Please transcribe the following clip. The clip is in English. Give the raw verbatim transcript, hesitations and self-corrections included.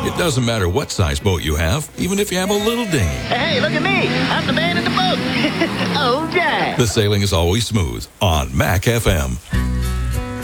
It doesn't matter what size boat you have, even if you have a little dinghy. Hey, look at me. I'm the man in the boat. Oh, yeah. The sailing is always smooth on Mac F M.